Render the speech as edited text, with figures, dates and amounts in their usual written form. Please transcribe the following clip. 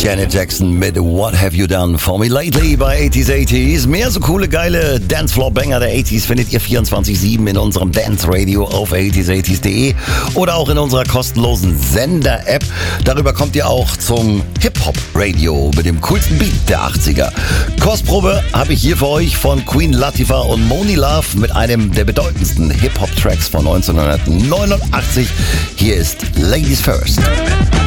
Janet Jackson mit What Have You Done For Me Lately bei 80s. Mehr so coole, geile Dancefloor-Banger der 80s findet ihr 24/7 in unserem Dance-Radio auf 80s.de oder auch in unserer kostenlosen Sender-App. Darüber kommt ihr auch zum Hip-Hop-Radio mit dem coolsten Beat der 80er. Kostprobe habe ich hier für euch von Queen Latifah und Monie Love mit einem der bedeutendsten Hip-Hop-Tracks von 1989. Hier ist Ladies First.